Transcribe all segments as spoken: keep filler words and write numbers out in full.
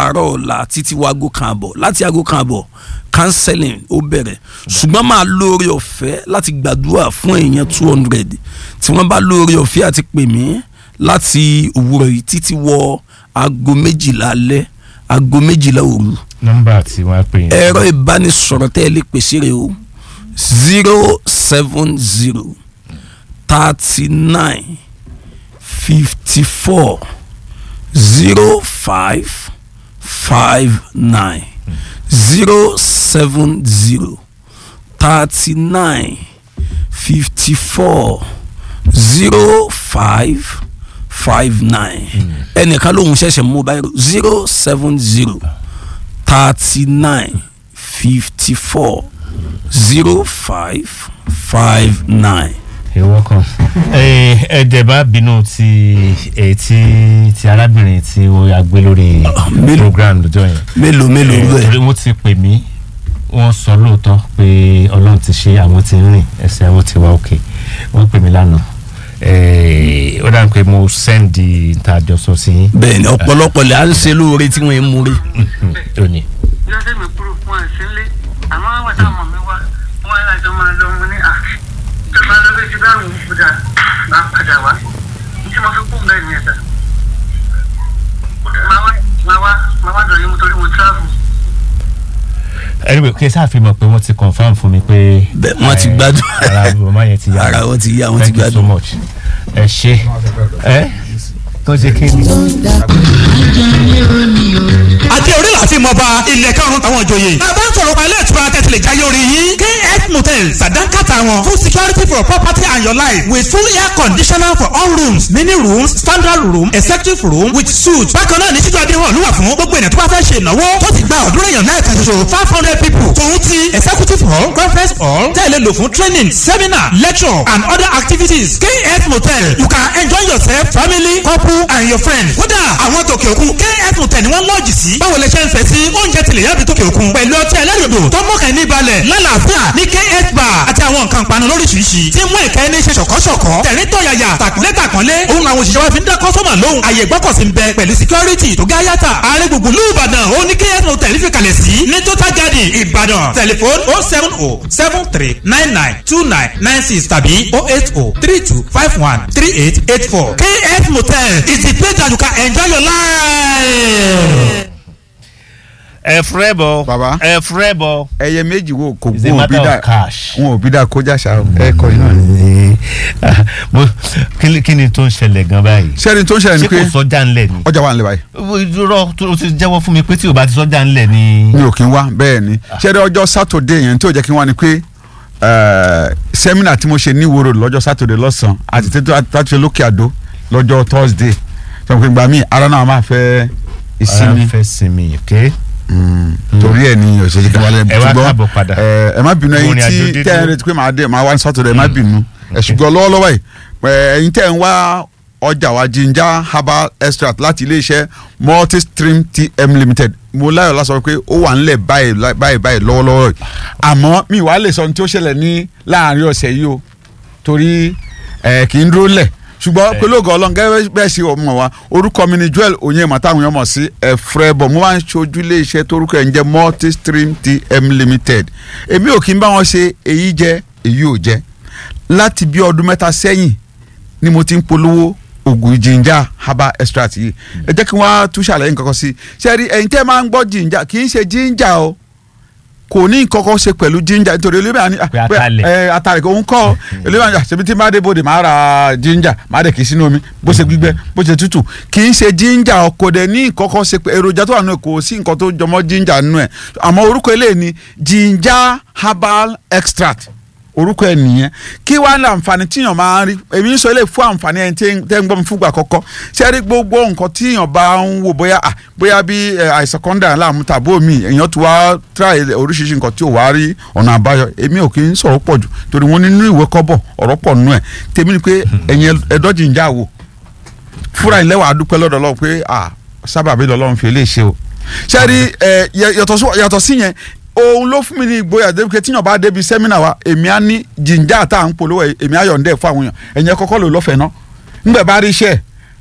àárọ̀ ọ̀la títí wago kan àbọ̀ láti aago kan àbọ̀ counseling ó bẹ̀rẹ̀ ṣùgbọ́n máa lóore ọ̀fẹ́ láti gbàdúrà fún èèyàn two hundred tí wọ́n bá lóore ọ̀fẹ́ àti pè mí láti òwúrọ̀ yìí títí wọ aago méjìlá alẹ́ aago méjìlá òru. nọ́mbà tí wọ́n á pè yín. ẹ̀rọ ìbánisọ̀rọ̀ tẹ́ ẹ lè pèsè rẹ̀ o zero seven zero thirty nine fifty four zero five five nine zero seven zero thirty nine fifty four zero five five nine ẹnìkan lóhun ṣẹ̀ṣẹ̀ mobile zero seven zero thirty nine fifty four zero five five nine. You're welcome. ẹ ẹ dẹ̀ bá bínú ti ẹ ti ti arábìnrin tí ó yà gbé lórí program lọ́jọ́ yẹn. mélòó mélòó bẹ́ẹ̀. torí wọ́n ti pè mí wọ́n sọ lóòótọ́ pé Ọlọ́run ti ṣe àwọn ti rìn ẹsẹ̀ àwọn ti wá òkè wọ́n pè mí lánàá ó dáhùn pé mo sẹ́ndì ìtajọsọ sí yín. bẹ́ẹ̀ni ọ̀pọ̀lọpọ̀ lè à ń ṣe lóore tí wọ́n ń múre. lónìí. yóò dé mi kúrò fún àṣìlẹ àmọ́ àwọn táwọn ọmọ mi wá wọn alájọ máa lọ wọn ní àṣì tó bá lọ bẹ́ẹ̀ ti bá àwọn òkúta máa padà wá tí mo fi kú bẹ́ẹ̀ ni ẹ̀dá máa wá máa wá máa wá dọ̀yìn mo torí mo travel. anyway kí ẹ sáà fi mọ̀ pé wọ́n ti confam fún mi pé. bẹ́ẹ̀ wọ́n ti gbádùn. ara màmá yẹn ti yá. ara wọn ti yá wọn ti gbádùn. thank you so much. ẹ ṣe ẹ tó ṣe kí ni. àti orí láti mọ̀ bá ilẹ̀ karùn-ún táwọn ìjòyè. bàbá ń sọ̀rọ̀ pa ilé ìtura tẹ̀sílẹ̀ jáyé orí yín. K F Motel sàdánkàtà wọn full security for property and your life with full air conditioner for all rooms mini rooms standard room executive room with suite. bákan náà ní títú adé hàn lúwà fún gbogbo ènìyàn tó bá fẹ́ ṣe ìnáwó tó ti gba ọ̀dúnrún èèyàn náà kan ṣoṣo five hundred people. tòun ti executive hall conference hall tẹ̀lé lò fún training seminar lecture and other activities. K F Motel you can enjoy yourself family couple and your friends. kódà àwọn tòkè òkun K F Motel ni wọ́n lọ́ọ̀jì sí. báwo lè ṣe ń fẹ́ sí oúnjẹ tilẹ̀ yàbí tòkè òkun pẹ̀lú ọtí ẹlẹ́rìndò tó mọ̀kàn ní balẹ̀ lálàáfíà ní K F bar àti àwọn nǹkan panu lóríṣiríṣi tí mú ìkẹ́ ní ṣe ṣọ̀kọ́ṣọ̀kọ́ tẹ̀rín tọ̀yàyà tàkúnlé tàkúnlé òun àwọn òṣìṣẹ́ wa fi ń dá kọ́sọ́mà lóhùn àyè gbọ́kọ̀sí ń bẹ pẹ̀lú security tó gáyàtà ààrẹ gbogbo lùbàdàn ó ní K F Motel fi kalẹ̀ sí ní total garden ìbàdàn tẹlifon oh seven oh seven three nine nine two nine nine six tàbí oh eight oh three two five one three eight eight four. K F Motel is the place that you can enjoy your life. ẹ fúrẹ́ bọ̀ baba ẹ fúrẹ́ bọ̀. ẹyẹ méjì wo kò It's a gbóhùn matter bí dà of cash. wọn ò bí dà kọjá ṣá ẹ kọ iná ni. mo kí ni- kí ni tó ń ṣẹlẹ̀ gan báyìí. sẹ́ni tó ń ṣẹlẹ̀ ni ṣé pé kò sọ́jà ńlẹ̀ ni. ọjà wà nílẹ̀ báyìí irọ́ tó ti jẹ́wọ́ fún mi pé tí o bá ti sọ́jà ńlẹ̀ ni. mi ò kí ń wá bẹ́ẹ̀ ni sẹ́ni ọjọ́ sátọ̀dé yẹn tí ò jẹ́ kí n wá ni pé sẹ́mínà tí mo ṣe ní ìwòrò lọ́jọ́ sátọ̀dé lọ́sàn-án àti tètè àti lókè àdó lọ́jọ́ tọ́sídẹ̀ẹ́ sọ pé gbà mí ara náà máa fẹ́ ìsinmi ara fẹ́ sinmi okay. torí ẹ ní òṣèlú kí wálé ẹ wá káàbọ̀ padà. ẹ ẹ má bínú ẹ̀yin Ìrìn àjò tí dídùn. tẹ́ ẹ retí pé màá dé màá wá ní sátọ̀dẹ̀ ẹ má bínú ẹ ṣùgbọ́n lọ́wọ́lọ́wọ́ yìí ẹ, ẹ̀yin tẹ́ ẹ ń wá ọjà wa ginger herbal extract láti iléeṣẹ́ multistream tm limited mo láyọ̀ lásán pé ó wà nílẹ̀ báyìí báyìí báyìí lọ́wọ́lọ́wọ́ yìí àmọ́ mi wàá lè sọ ohun tí ó ṣẹlẹ̀ ní láàrin ọ̀sẹ̀ yìí o torí ẹ kì í dúró lẹ̀ ṣùgbọ́n pẹ̀lú ògo Ọlọ́run gẹ́gẹ́ bẹ́ẹ̀ ṣe ọmọ wa orúkọ mi ni Joel Onyema táwọn èèyàn mọ̀ sí ẹ̀frẹ́ bọ̀ mo máa ń ṣojú ilé iṣẹ́ torúkọ ẹ̀ ń jẹ́ multistream tm limited èmi ò kí ń bá wọn ṣe èyí jẹ èyí ò jẹ láti bí ọdún mẹ́ta sẹ́yìn ni mo ti ń polówó oògùn ginger herbal extract yìí ẹ jẹ́ kí wọ́n á tún ṣàlàyé nǹkan kan sí i ṣe rí ẹ̀yin tẹ́ máa ń gbọ́ ginger kì í ṣe ginger o kò ní nǹkan kan ṣe pẹ̀lú ginger nítorí olóyè àní Pé atalẹ̀. ẹ atalẹ̀ kò ń kọ́ olóyè àní ṣebí tí má dé bòde máa ra ginger má dẹ̀ kì í sínú omi bó ṣe gbígbẹ bó ṣe tútù kì í ṣe ginger o kò dẹ̀ ní nǹkan kan ṣe pé èròjà tó wà nínú ẹ̀ kò sí nǹkan tó jọmọ́ ginger nínú ẹ̀ àmọ́ orúkọ eléyìí ni ginger herbal extract orúkọ ẹ nìyẹn kí wàá ní àǹfààní tíyàn máa ń rí èmi ń sọ ilé fún àǹfààní ẹni tẹ́ ń gbọ́ mi fúngbà kọ́kọ́ ṣé rí gbogbo nǹkan tíyàn bá ń wò bóyá à bóyá bí àìsàn kan dà láàmú tàbí omi èèyàn tó wá try oríṣiríṣi nǹkan tí ò wá rí ọ̀nà àbáyọ èmi ò kì í sọ̀rọ̀ pọ̀ jù torí wọ́n nínú ìwé kọ́bọ̀ ọ̀rọ̀ pọ̀ nínú ẹ̀ tèmi ni pé ẹ̀yin ẹ̀dọ́jì ń já wò fúra ìlẹ́wà àdúpẹ́ lọ́dọ̀ Ọlọ́run pé à sábàbí lọ́lọ́run fi eléyìí ṣe o ṣé rí yàtọ̀ sí yẹn òun ló fún mi ní ìgboyà débi pé tíyàn bá débi sẹ́mínà wa èmi á ní ginger tá à ń polówó èmi á yọ̀ǹdẹ̀ fún àwọn èèyàn ẹ̀yìn kọ́kọ́ lò lọ́fẹ̀ẹ́ ná ńgbẹ̀ bá rí iṣẹ́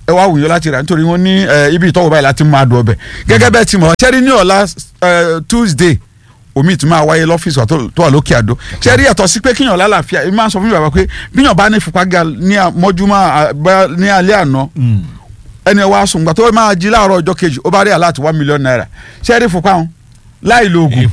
ẹ wá wùyọ láti rà nítorí wọ́n ní ibi ìtọ́wò báyìí láti máa dùn ọbẹ̀ gẹ́gẹ́ bẹ́ẹ̀ ti mọ̀ ṣẹ́rí ní ọ̀la Tuesday omi tún máa wáyé lọ́fíìsì wa tó wà lókè àdó ṣẹ́rí yàtọ̀ sí pé kíyàn lálàáfíà èmi máa ń sọ fún mi bàbá pé bíyàn bá ní fipá ga ní mọ́júmọ́ ní alẹ́ àná ẹni wàá sùn gbà tó máa jí láàárọ̀ ọjọ́ kejì ó bá rí àláàtì one million naira ṣẹ́rí fipá wọn láì lo oògùn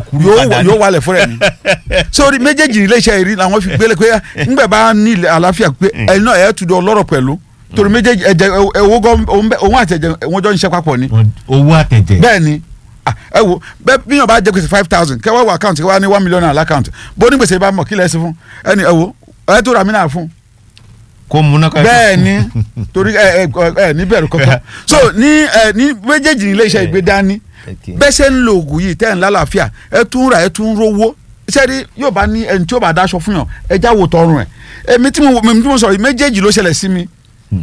yóò wálẹ̀ fúnra ẹni sórí méjèèjì iléeṣẹ́ ìrí làwọn fi gbélé pé ńgbẹ̀ bá ní àlàáfíà pé ẹni náà ẹ̀ tún dọ̀ ọlọ́rọ̀ pẹ̀lú torí méjèèjì ẹ̀jẹ̀ owó gan òun àtẹ̀jẹ̀ wọ́n jọ ń ṣe papọ̀ ni. owó àtẹ̀jẹ̀. bẹ́ẹ̀ ni ẹ wo bẹ́ẹ̀ bíyàn bá jẹ́ gbèsè five thousand kẹwàá wọ account kẹwàá ní one million naira account bó ní gbèsè bá mọ̀ kí lẹ́sìn fún ẹni ẹ wo ẹ tó ra mí náà fún. kó múná ká. bẹ́ẹ̀ ni torí ẹ ẹ ní bẹ̀rù kankan so ní ẹ ní méjèèjì ní iléeṣẹ́ ìgbé dání bẹ́ẹ̀ ṣe ń lo oògùn yìí tẹ́ ń lálàáfíà ẹ tún ra ẹ tún rówó sẹ́ẹ̀rí yóò bá ní ẹni tí yóò bá dáṣọ fún yàn ẹ jáwó tọrùn ẹ èmi tí mo sọ̀rọ̀ méjèèjì ló ṣẹlẹ̀ sí mi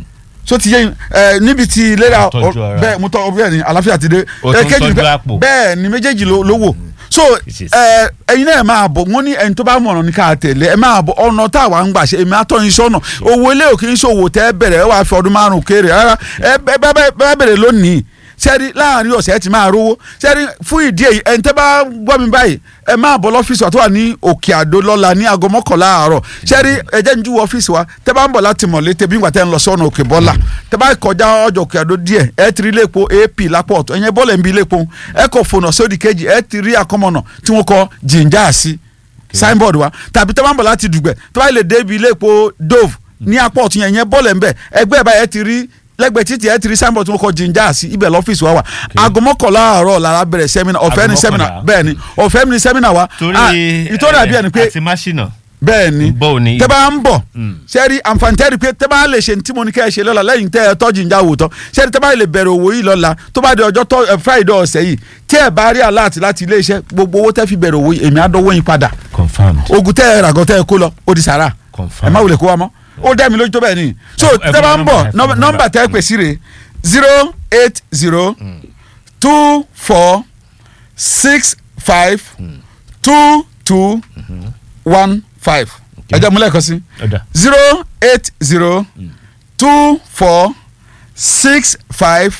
so ti yẹ ẹ níbi tí ìlera bẹ́ẹ̀ mo tọ́ bẹ́ẹ̀ ni àlàáfíà ti dé ẹ̀kejì bẹ́ẹ̀ ni méjèèjì ló wò so ẹ ẹyin náà ẹ máa bọ̀ wọ́n ní ẹni tó bá mọ̀ràn ní ká tẹ̀lé ẹ máa bọ̀ ọ̀nà tá àwa ń gbà ṣe èmi àtọ́yin sọ́nà owó ilé òkè ń ṣòwò tẹ́ bẹ̀rẹ̀ ẹ wàá fi ọdún márùn-ún kéré rárá ẹ bẹ́ẹ̀ bẹ̀rẹ̀ lónìí sẹ́rí láàrin ọ̀sẹ̀ ẹ ti máa rówó sẹ́rí fún ìdí èyí ẹni tẹ́ bá gbọ́ mi báyìí ẹ máa bọ̀ lọ́fíìsì wa tó wà ní òkè àdó lọ́la ní aago mọ́kànlá àárọ̀ sẹ́rí ẹ jẹ́ ń ju ọ́fíìsì wa tẹ́ bá ń bọ̀ láti mọ̀ létí bí ngbà tẹ́ ń lọ sọ́nà òkè bọ́là tẹ́ bá kọjá ọjọ́ òkè àdó díẹ̀ ẹ ti rí iléepo ap lápò ọ̀tọ̀ ẹ̀yẹn bọ́ọ̀lù ẹ̀ ń bi iléepo ẹ kò fònà sódì kejì ẹ ti rí akọ́mọ̀nà tí wọ́n kọ jìnjà sí signboard wa tàbí tẹ́ bá ń bọ̀ láti dùgbẹ̀ tẹ́ bá lè dé ibi iléepo dove ní apò ọ̀tún yẹn bọ́ọ̀lù ẹ̀ ń bẹ̀ ẹgbẹ́ ẹ̀ báyìí ẹ ti rí lẹ́gbẹ̀ẹ́ títí ẹ ti rí sáńbọ̀ tí wọ́n kọ jíjà sí ibẹ̀ lọ́fíìsì wa wà aago mọ́kànlá àárọ̀ lára bẹ̀rẹ̀ sẹ́mínà ọ̀fẹ́ ni sẹ́mínà bẹ́ẹ̀ ni ọ̀fẹ́ ni sẹ́mínà wa ìtọ́jú àbí ẹni pé àti máṣínà bẹ́ẹ̀ ni tẹ́ bá ń bọ̀ sẹ́rí àǹfààní tẹ́rí pé tẹ́ bá lè ṣe tí mo ní kẹ́ ẹ ṣe lọ́la lẹ́yìn tẹ́ ẹ tọ́ jíjà wò tán sẹ́rí tẹ́ bá lè bẹ̀rẹ̀ òwò yìí lọ́la tó bá di ọjọ́ tó Friday ọ̀sẹ̀ yìí tí ẹ bá rí aláàtì láti ilé iṣẹ́ gbogbo owó tẹ́ fi bẹ̀rẹ̀ òwò yìí èmi á dọ́wọ́ yín padà ogun tẹ́ ẹ ràgọ́ tẹ́ ẹ kó lọ ó di sàrà ẹ má wulẹ̀ kó wa mọ́ ó dá mi lójú tó bẹ́ẹ̀ ni so tẹ́ bá ń bọ̀ nọ́mbà tẹ́ ẹ pè sí rè zero eight zero two four six five two two one five ẹ jẹ́ múlẹ̀ kan sí zero eight zero two four six five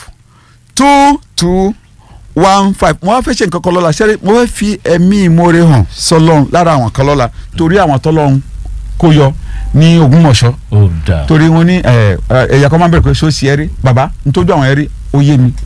two two one five mo wá fẹ́ ṣe nǹkan kan lọ́la ṣẹ́rí mo fẹ́ fi ẹ̀mí ìmoore hàn sọlọ́run lára àwọn kan lọ́la torí àwọn tọ́lọ́run kó yọ ní Ògbómọ̀ṣọ́ torí wọn ní ẹ̀yà kan máa ń bẹ̀rẹ̀ pé sọ́ọ̀sì ẹ̀rí bàbá ntójú àwọn ẹ̀rí ó yé mi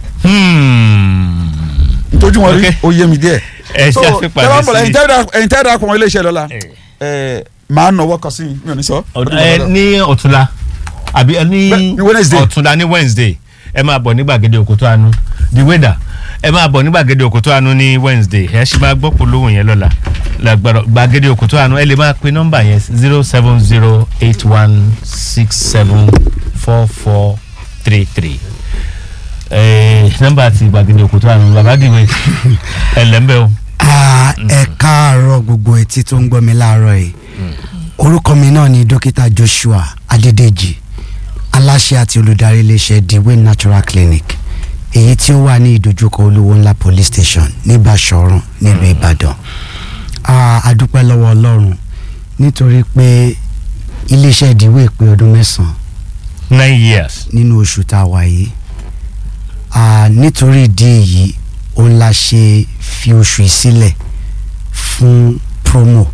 ntójú wọn rí ó yé mi díẹ̀ so tẹ́lá ń bọ̀ ẹ̀yin tẹ́ dáa kọ́ wọn iléeṣẹ́ lọ́la máa ń nọwọ́ kan sí mi ò ní sọ. ní ọ̀túnla àbí ní ọ̀túnla ní Wednesday ẹ máa bọ̀ ní gbàgede Òkòtó Àánú the weather ẹ máa bọ̀ ní gbàgede Òkòtó Àánú ní Wednesday ẹ ṣì máa gbọ́ polówó yẹn lọ́la lágbára gbàgede Òkòtó Àánú ẹ lè máa pe nọ́mbà yẹn zero seven zero eight one six seven four four three three nọ́mbà ti gbàgede Òkòtó Àánú bàbá dìwé ẹ lẹ́ńbẹ́ o. ẹ káàárọ̀ gbogbo etí tó ń gbọ́ mi láàárọ̀ yìí orúkọ mi náà ni dókítà Joshua Adédèjì aláṣẹ àti olùdarí iléeṣẹ́ Dewey Natural Clinic èyí tí ó wà ní ìdojúkọ olówó ńlá police station ní Báṣọ̀run nílùú Ìbàdàn. A dúpẹ́ lọ́wọ́ Ọlọ́run nítorí pé iléeṣẹ́ Dewey pé ọdún mẹ́sàn-án nine years nínú oṣù tá a wà yìí nítorí ìdí èyí òun la ṣe fi oṣù yìí sílẹ̀ fún promo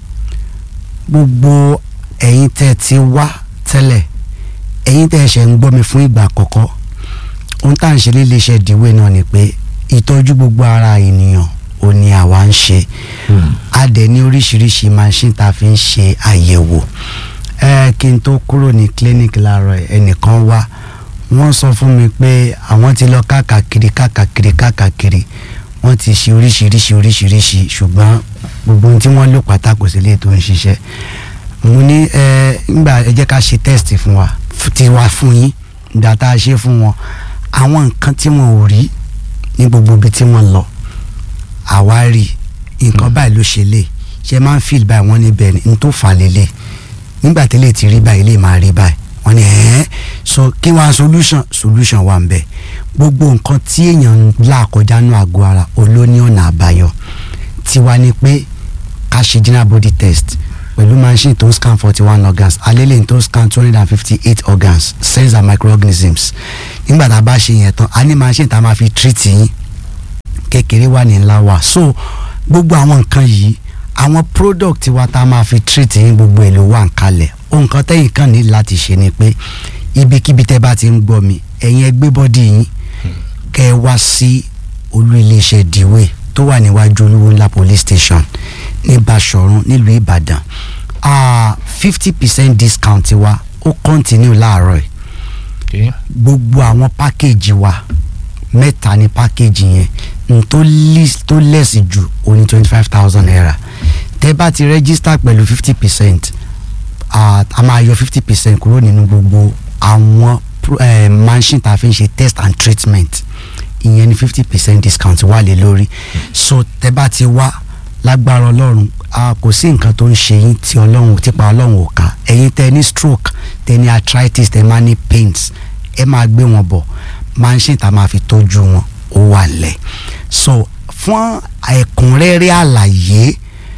gbogbo ẹ̀yin tẹ́ ti wá tẹ́lẹ̀ ẹ̀yin tẹ́ ṣe ń gbọ́ mi fún ìgbà àkọ́kọ́ ohun tá à ń ṣe ní iléeṣẹ́ Dewey náà ni pé ìtọ́jú gbogbo ara ènìyàn ò ní àwa ń ṣe a dẹ̀ ní oríṣiríṣi machine tá a fi ń ṣe àyẹ̀wò ẹ kí n tó kúrò ní clinic láàárọ̀ ẹnìkan wá wọ́n sọ fún mi pé àwọn ti lọ káàkiri káàkiri káàkiri wọ́n ti ṣe oríṣiríṣi oríṣiríṣi ṣùgbọ́n gbogbo ohun tí wọ́n lò pátá kò sí lè tó ń ṣiṣẹ́ mo ní ẹ ńgbà ẹ jẹ́ ká ṣe test fún wa ti wá fún yín ìgbà tá a ṣe fún wọn àwọn nǹkan tí wọn ò rí ní gbogbo ibi tí wọ́n lọ àwa rí nǹkan báyìí ló ṣe lè ṣe máa ń feel báyìí wọ́n níbẹ̀ ní n tó fà lélẹ̀ nígbà tí lè ti rí báyìí lè máa rí báyìí wọ́n ní ẹ̀ẹ́ so kí wọ́n á solution solution wà ń bẹ̀ gbogbo nǹkan tí èèyàn ń là kọjá ní àgọ́ ara olóní ọ̀nà àbáyọ tiwa ni pé ká ṣe general body test pẹ̀lú machine tó scan forty one organs alẹ́lẹ̀ tó scan two hundred and fifty eight organs cells and microorganisms nígbà tá a bá ṣe yẹn tán a ní machine tá a máa fi treat yín kékeré wà ní ńlá wà so gbogbo àwọn nǹkan yìí àwọn product wa tá a máa fi treat yín gbogbo èlò wà ń kalẹ̀ ohun kan tẹ́yìn kan ní láti ṣe ni pé ibikíbi tẹ́ bá ti ń gbọ́ mi ẹ̀yin ẹ gbé bọ́dì yín kẹ́ ẹ wá sí olú iléeṣẹ́ Dewey tó wà níwájú olúwo ńlá police station ní Basọ̀run nílùú Ìbàdàn fifty percent discount wa ó continue láàárọ̀ yìí gbogbo àwọn package wa mẹ́ta ní package yẹn n tó list tó less jù ó ní twenty five thousand naira tẹ́ bá ti register pẹ̀lú fifty percent a máa yọ fifty percent kúrò nínú gbogbo àwọn uh, machine tá a fi ń ṣe test and treatment ìyẹn ní fifty percent discount wà lé lórí so tẹ́ bá ti wá lágbára Ọlọ́run kò sí nǹkan tó ń ṣe yín tí Ọlọ́run tipa Ọlọ́run ò ká ẹ̀yin tẹ́ ní stroke tẹ́ ní arthritis tẹ́ máa ní pains ẹ máa gbé wọn bọ̀ machine tá a máa fi tọ́jú wọn ó wà lẹ̀ so fún ẹ̀kúnrẹ́rẹ́ àlàyé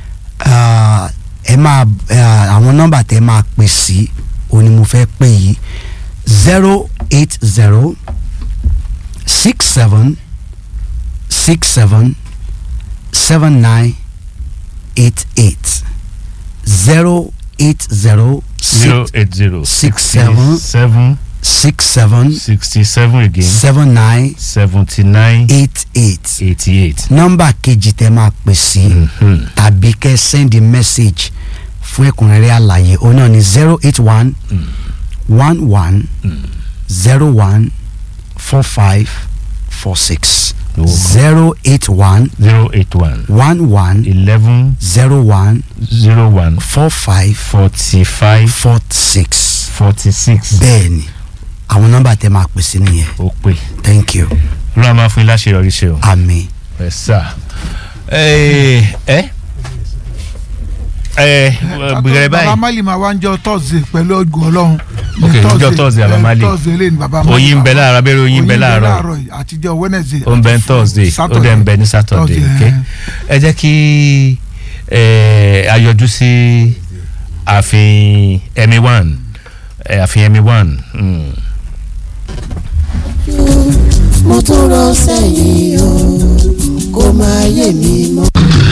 ẹ máa àwọn nọ́mbà tẹ́ máa pè sí òní mo fẹ́ pè yìí zero eight zero six seven six seven seven nine eight eight zero eight zero zero eight zero six seven seven six seven sixty seven again seven nine seventy nine eight eight eighty eight. nọ́mbà kejì tẹ́ máa pè sí tàbí kẹ́ send a message fún ẹ̀kúnrẹ́rẹ́ àlàyé òun náà ní zero eight one one one zero one four five four six zero eight one zero eight one one one eleven zero one zero one four five forty five four six forty six. bẹ́ẹ̀ni àwọn nọ́mbà tẹ́ máa pè sí nìyẹn. ó pè. thank you. lọ́wọ́ máa fún yín láṣeyọrí ṣe o. àmín. ẹ sá ẹ ẹ ẹ gbẹrẹ báyìí. baba mali ma wá ń jọ tọ́sídẹ̀ pẹ̀lú ọgùn ọlọ́run. ok njọ tọ́sídẹ̀ baba mali tọ́sídẹ̀ lẹ́yìn baba mali. oyin ń bẹ láàárọ̀ abẹ́rẹ́ oyin ń bẹ láàárọ̀ àtijọ́ wednesday. ó ń bẹ tọ́sídẹ̀ ó dẹ̀ ń bẹ ní saturday ok ẹ jẹ́ kí a yọjú sí ààfin Emmy One ààfin Emmy One. mo tún rọ sẹ́yìn o kò máa yé mi mọ́.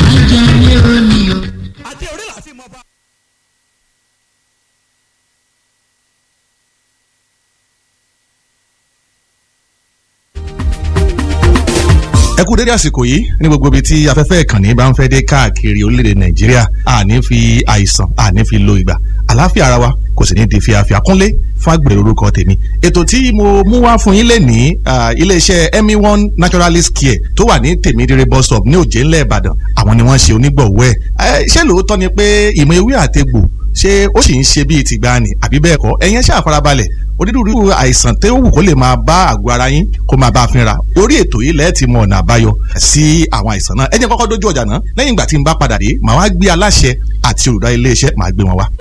ẹ kú dédé àsìkò yìí ní gbogbo ibi tí afẹ́fẹ́ ìkànnì bá ń fẹ́ dé káàkiri orílẹ̀-èdè Nàìjíríà àní fi àìsàn àní fi lo ìgbà àlàáfíà ara wa kò sì ní di fíafíà kúnlé Fágbèrè orúkọ tèmi. ètò tí mo mú wá fún yín lè ní iléeṣẹ́ Emmy One Naturalist Care tó wà ní Tèmídire bus stop ní Òjé ńlẹ̀ Ìbàdàn àwọn ni wọ́n ṣe onígbọ̀wọ́ ẹ̀ ṣé lóòótọ́ ni pé ìmọ̀ ewé àtegbò ṣé ó sì ń ṣe bíi tìgbàanì àbí bẹ́ẹ̀ kọ́ ẹ̀yin ṣáà farabalẹ̀ onírúurú àìsàn tó wù kó lè máa bá àgọ́ ara yín kó máa bá a fínra orí ètò yìí lẹ́ẹ̀ ti mọ ọ̀nà àbáyọ sí àwọn àìsàn náà ẹ jẹ́ kọ́kọ́ dójú ọjà náà lẹ́yìn ìgbà tí n bá padà dé màá wá gbé aláṣẹ àti olùdarí iléeṣẹ́ màá gbé wọn wá.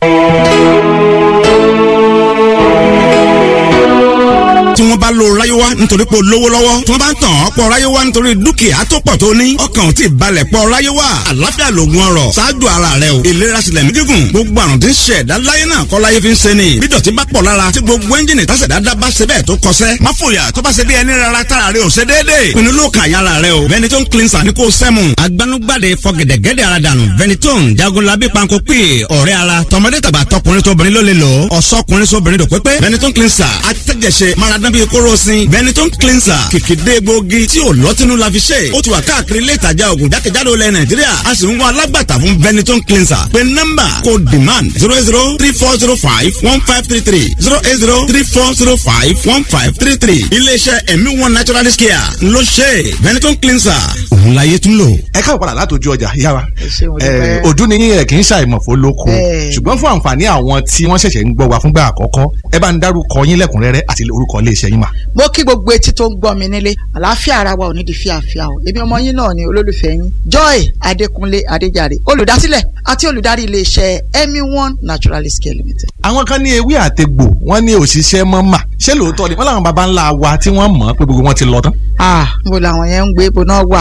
tí wọ́n bá lo ráyéwá nítorí pé o lówó lọ́wọ́ tí wọ́n bá ń tàn ọ́ pọ̀ ráyéwá nítorí dúkìá tó pọ̀ tó ní ọkàn ò tí ì balẹ̀ pọ̀ ráyéwá àlàáfíà lògùn ọrọ̀ ṣáájú ara rẹ o ìlera sílẹ̀ ní gígùn gbogbo àrùn tí ń ṣe ẹ̀dá láyé náà kọ́ láyé fi ń ṣe ni bí dọ̀tí bá pọ̀ lára tí gbogbo ẹ́ńjìnì tásẹ̀ dáadáa bá ṣe bẹ́ẹ̀ tó kọsẹ́ má fòyà tó bá ṣe bí ẹni rárá tára rẹ ò ṣe déédéé pinnu ló kà yára rẹ o Ventolin cleanser ní kò sẹ́mu agbanugbade fọgẹ̀dẹ̀gẹ̀dẹ̀ ara dànù Ventolin jagunlabi panko pè ọ̀rẹ́ ara tọmọdé tàgbà tọkùnrin tóbìnrin ló lè lò ọ̀sọ́kùnrin sóbìnrin dò pépé Ventolin cleanser atẹ́jẹsẹ maradán bíi kóró sin Ventolin cleanser kìkìdé egbòogi tí ò lọ́tínú la fi ṣe ó ti wà káàkiri ilé ìtajà ògùn jákèjádò ilẹ̀ Nàìjíríà a sì ń wá alágbàtà fún Ventolin cleanser pé nọ́mbà kò demand zero zero three four zero five one five three three zero eight zero three four zero five one five three three iléeṣẹ́ Emmy One Naturalist Care ló ṣe Ventolin cleanser òun láyé tún lò. ẹ káwọ padà látòjú ọjà ìyá wa ojú ni yín ẹ kì í ṣàìmọ̀fó lóko ṣùgbọ́n fún àǹfààní àwọn tí wọ́n ṣẹ̀ṣẹ̀ ń gbọ́ wa fúngbà àkọ́kọ́ ẹ bá ń dárúkọ yín lẹ́kùnrẹ́rẹ́ àti orúkọ iléeṣẹ́ yín mà. mo kí gbogbo etí tó ń gbọ́ mi nílé àlàáfíà ara wa ò ní di fíafíà o èmi ọmọ yín náà ni olólùfẹ́ yín Joy Adékúnlé Adéjàre olùdásílẹ̀ àti olùdarí iléeṣẹ́ Emmy One Naturalist Care Limited. àwọn kan ní ewé àtegbò wọ́n ní òṣìṣẹ́ mọ́ mà ṣé lóòótọ́ ni wọ́n làwọn baba ńlá wa tí wọ́n mọ̀ pé gbogbo wọn ti lọ tán. ah níbo làwọn yẹn ń gbé ibo náà wà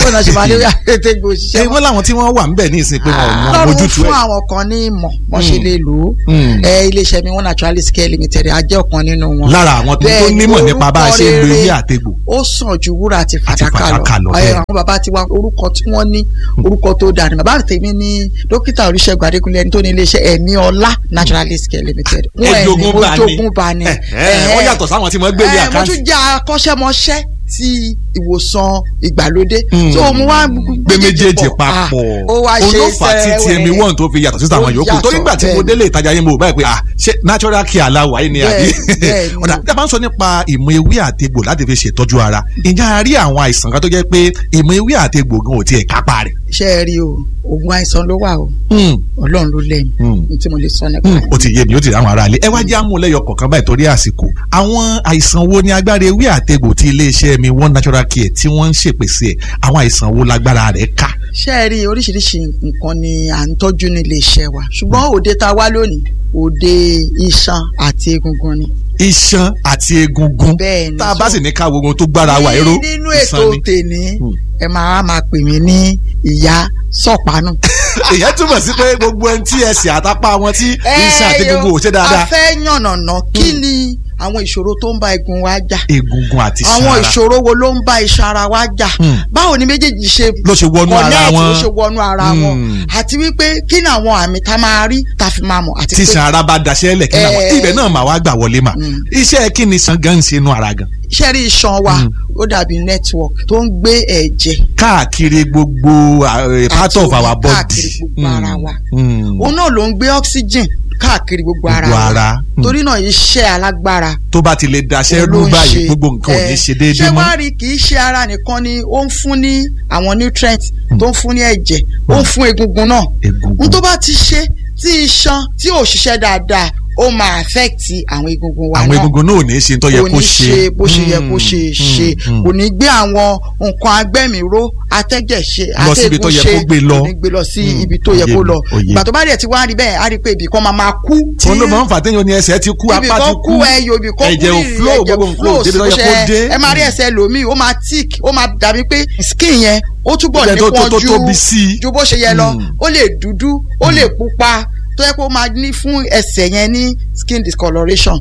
bó náà ṣe máa ní ewé àtẹ̀gbò òṣìṣẹ́. wọ́n láwọn tí wọ́n wà ńbẹ̀ ní ìsìn pé wọn ò mọ ojútùú ẹ̀. lọ́run fún àwọn kan ní ìmọ̀ wọ́n ṣe lè lò ó. iléeṣẹ́ mi wọ́n Naturalist Care Limited a jẹ́ ọ̀kan nínú wọn. lára àwọn tó nímọ̀ nípa bá a ṣe ń lo ewé àtẹ̀gbò. ó sàn ju wúrà àti fàdákà lọ. àwọn bàbá tiwa orúkọ tí wọ́n ní orúkọ tó dáa ni bàbá tèmi ní dókítà Olúṣẹ́gun Adékúnlé ẹni tó ní iléeṣẹ́ Ẹ̀mí Ọlá Naturalist Care Limited. wọ́n ẹ̀ ní ojogun bá ní. wọ́n yàtọ̀ sáwọn tí wọ́n gbé ní àkáǹtì. mo tún jẹ́ akọ́ṣẹ́mọṣẹ́ ti ìwòsàn ìgbàlódé. tó mo wá gbé méjèèjì papọ̀ olófà tí ti ẹ̀mí wọ́n tó fi yàtọ̀ sí àwọn yòókù torí nígbà tí mo délé ìtajà yẹn mo báyìí pé ah ṣé natural care aláwọ̀ ayé ni àbí. ọ̀dà tí a bá ń sọ nípa ìmọ̀ ewé àtegbò láti fi ṣètọ́jú ara ǹjẹ́ a rí àwọn àìsàn kan tó jẹ́ pé ìmọ̀ ewé àtegbò gan ò tiẹ̀ kápá rẹ̀. ṣé ẹ rí o oògùn àìsàn ló wà o Ọlọ́run ló lẹ́yìn ní tí mo lè sọ nípa rẹ̀. ó ti yé mi ó ti rí àwọn ará ilé ẹ wá jẹ́ àmúlẹ́yọ kọ̀ọ̀kan báyìí torí àsìkò àwọn àìsàn wo ni agbára ewé àtegbò ti iléeṣẹ́ mi one natural care tí wọ́n ń ṣèpèsè ẹ̀ àwọn àìsàn wo lágbára rẹ̀ ká. ṣé ẹ rí oríṣiríṣi nǹkan ni à ń tọ́jú ní iléeṣẹ́ wa ṣùgbọ́n òde tá a wá lónìí òde iṣan àti egungun ni. iṣan àti egungun tá a bá sì ní ká wo ohun tó gbára wa ẹ̀rọ nínú ètò tèmi ẹ máa máa pè mí ní ìyá sọ̀pánù. ìyẹn túmọ̀ sí pé gbogbo ẹni tí ẹsẹ̀ àtàpá wọn tí iṣan àti egungun ò ṣe dáadáa. a fẹ́ yànnàná kí ni àwọn ìṣòro tó ń bá egun wa jà. egungun àti iṣan ara. àwọn ìṣòro wo ló ń bá iṣan ara wa jà. báwo ni méjèèjì ṣe ló ṣe wọnú ara wọn ló ṣe wọnú ara wọn. àti wípé kí ni àwọn àmì tá a máa rí tá a fi máa mọ̀. tí iṣan ara bá daṣẹ́ lẹ̀ kí ni àwọn ibẹ̀ náà máa wá gbà wọlé mà. iṣẹ́ kí ni iṣan gan ń ṣe inú ara gan. iṣẹ́ rí iṣan wa ó dàbí network tó ń gbé ẹ̀jẹ̀. káàkiri gbogbo part of our body. káàkiri gbogbo ara wa. òun náà ló ń gbé oxygen káàkiri gbogbo ara wa torí náà iṣẹ́ alágbára. tó bá ti lè daṣẹ́ rú báyìí gbogbo nǹkan ò ní ṣe déédéé mọ́. ṣé wàá rí kì í ṣe ara nìkan ni ó ń fún ní àwọn nutrients tó ń fún ní ẹ̀jẹ̀ ó ń fún egungun náà. n tó bá ti ṣe tí iṣan tí ò ṣiṣẹ́ dáadáa ó máa affect àwọn egungun wa náà. àwọn egungun náà ò ní ṣe tó yẹ kó ṣe. kò ní ṣe bó ṣe yẹ kó ṣe ṣe kò ní gbé àwọn nǹkan agbẹ́mìíró atẹ́jẹ̀ ṣe atẹ́gùn ṣe kò ní gbé lọ sí ibi tó yẹ kó lọ. ìgbà tó bá dẹ̀ ti wá rí bẹ́ẹ̀ á rí pé ibì kan máa máa kú. òun ló máa ń fà téèyàn ní ẹsẹ̀ ti kú apá ti kú ibì kan kú ẹyọ ibì kan kú ẹ̀jẹ̀ ò flow gbogbo nǹkan ò débi tó yẹ kó dé. ẹ máa rí ẹsẹ̀ lòmíì ó máa tick ó máa dàbí pé skin yẹn ó túbọ̀ nípọn ju ju bó ṣe yẹ lọ ó lè dúdú ó lè pupa tó yẹ kó máa ní fún ẹsẹ̀ yẹn ní skin discoloration.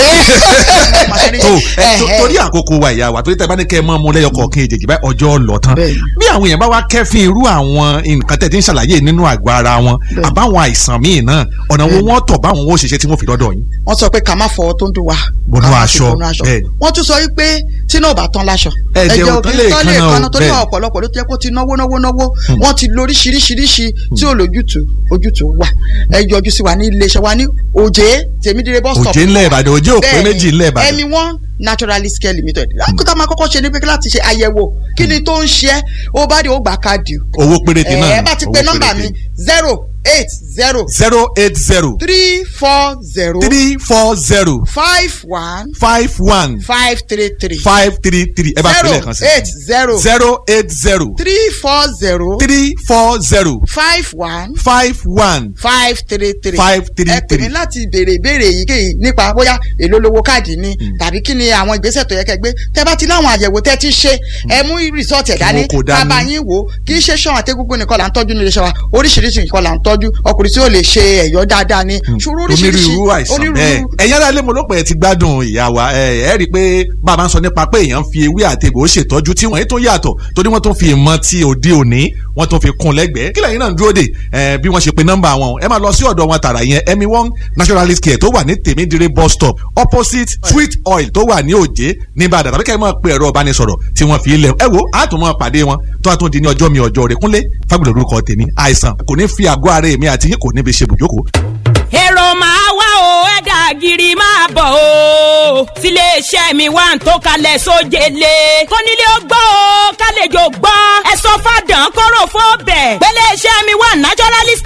torí àkókò wa ìyá wa torí tẹ bá ní kẹ́ ẹ mọ́ ọmọ lẹ́yọ kọ̀ọ̀kan èjèèjì báyìí ọjọ́ lọ tán bí àwọn èèyàn bá wá kẹ́fín irú àwọn nǹkan tẹ̀ tí ń ṣàlàyé nínú àgọ́ ara wọn àbáwọn àìsàn míì náà ọ̀nà wo wọ́n tọ̀ báwọn ó ṣiṣẹ́ tí wọ́n fi dọ́dọ̀ yín. wọ́n sọ pé ká má fọwọ́ tó ń dùn wá. bọnú aṣọ wọ́n tún sọ wípé tí náà bá tán láṣọ. ẹ̀jẹ̀ ò tán lè kan náà torí ọ̀pọ̀lọpọ̀ ló ti yẹ kó ti náwó náwó náwó wọ́n ti lóríṣiríṣiríṣi tí ò lójútùú ojútùú wà ẹ yọjú sí wa ní iléeṣẹ́ wa ní òjé tèmídìrẹ bus stop. òjé ńlẹ̀ ìbàdàn òjé òpé méjì ńlẹ̀ ìbàdàn. ẹ̀mí one Naturalist Care Limited. lákòótá máa kọ́kọ́ ṣe ní pé láti ṣe àyẹ̀wò kí ni tó ń ṣe é ó bá dé ó gbà káàdì. owó péréte náà ẹ bá ti pe nọ́mbà mi zero eight zero. zero eight zero. three four zero. three four zero. five one. five one. five three three. five three three. ẹ bá fi lẹ́ẹ̀kan sí. zero eight zero. zero eight zero. three four zero. three four zero. five one. five one. five three three. five three three. ẹ pè mí láti béèrè ìbéèrè èyíkéyìí nípa bóyá èló lówó káàdì ni tàbí kí ni àwọn ìgbésẹ̀ tó yẹ kẹ́ gbé tẹ́ bá ti láwọn àyẹ̀wò tẹ́ ti ṣe ẹ mú rìsọ́ọ̀tì ẹ̀ dání bàbá yín wò kì í ṣe ṣan àtẹ́gúngún nìkan là ń tọ́jú nílé iṣẹ́ wa oríṣiríṣi nǹkan là ń tọ́jú ọkùnrin tí ó lè ṣe ẹ̀yọ́ dáadáa ni ṣòro oríṣiríṣi onírúurú. ẹ̀yin ará ilé mo ló pẹ̀ ẹ́ ti gbádùn ìyá wa ẹ̀ ẹ́ rí i pé bàbá ń sọ nípa pé èèyàn fi ewé àtegbò ṣètọ́jú tí wọ́n tún yàtọ̀ torí wọ́n tún fi ìmọ̀ ti òde òní wọ́n tún fi kún lẹ́gbẹ̀ẹ́ kí lẹ́yìn náà ń dúró dè bí wọ́n ṣe pe nọ́mbà wọn ẹ máa lọ sí ọ̀dọ̀ wọn tààrà yẹn Ẹ̀mí One Naturalist Care tó wà ní tèmídìrẹ bus stop opposite sweet oil tó wà ní òjé níbàdàn tàbí kẹ́ ẹ máa pe ẹ̀rọ ìbánisọ̀rọ̀ tí wọ́n fi lẹ̀ ẹ wo àtúmọ̀ pàdé wọn tó àtún di ní ọjọ́ mi ọjọ́ rẹ̀ Kúnlé Fágbèmí lórúkọ tèmi àìsàn kò ní fi àgọ́ ara èmi àti yín kò ní fi ṣe bùjókòó. èrò máa wá o ẹ̀dá gírí máa bọ̀ o tiléeṣẹ́ mi wà ń tó kalẹ̀ sójele kónílé ó gbọ́ o kálejò gbọ́ ẹ sọ fàdán kóró fó bẹ̀ pẹ̀lẹ́ṣẹ́ mi wà Naturalist Care Limited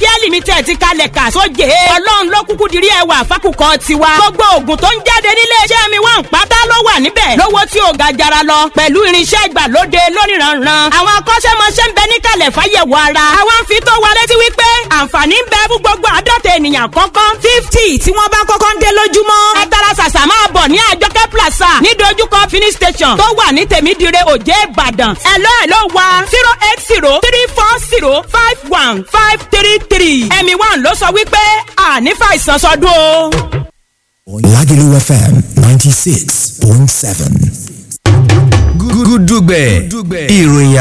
tẹ̀ ti kalẹ̀ kà sóje ọlọ́run ló kúkú dirí ẹwà fákùkọ tiwa gbogbo oògùn tó ń jáde nílé iṣẹ́ mi wà ń pátá ló wà níbẹ̀ lówó tí ò ga jara lọ pẹ̀lú irinṣẹ́ ìgbàlóde lóníranran àwọn akọ́ṣẹ́mọṣẹ́ ń bẹ níkàlẹ̀ fáyẹ̀wò ara àwọn ń fi tó wa létí wípé àǹfààní ń bẹ fún gbogbo àádọ́ta ènìyàn kọ́kọ́ fifty tí wọ́n bá kọ́kọ́ ń dé lójúmọ́ ẹ tara ṣàṣà máa bọ̀ ní àjọkẹ́ plaza ní dojúkọ finish station tó wà ní tèmídìrẹ òjé ìbàdàn ẹ lọ́ ẹ̀ ló wa zero eight zero three four zero five one five three three ẹ̀mí one ló sọ wípé àní fàìsàn sọdún o. Lagelu F M ninety six point seven. Gúdúgbẹ̀ ìròyìn